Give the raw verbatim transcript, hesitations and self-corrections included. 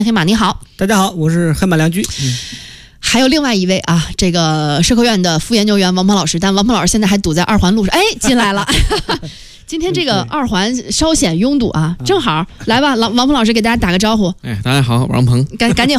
黑马你好。 大家好，我是黑马良驹。嗯还有另外一位啊，这个社科院的副研究员王鹏老师，但王鹏老师现在还堵在二环路上，哎，进来了。今天这个二环稍显拥堵啊，正好来吧，王王鹏老师给大家打个招呼。 哎，大家好，王鹏， 赶赶紧